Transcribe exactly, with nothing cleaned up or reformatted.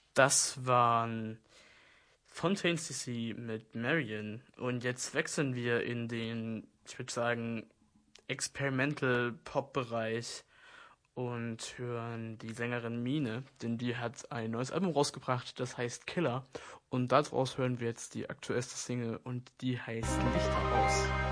Das waren Fontaine C C mit Marion. Und jetzt wechseln wir in den, ich würde sagen, Experimental Pop-Bereich und hören die Sängerin Mine, denn die hat ein neues Album rausgebracht, das heißt Killer. Und daraus hören wir jetzt die aktuellste Single und die heißt Lichter aus.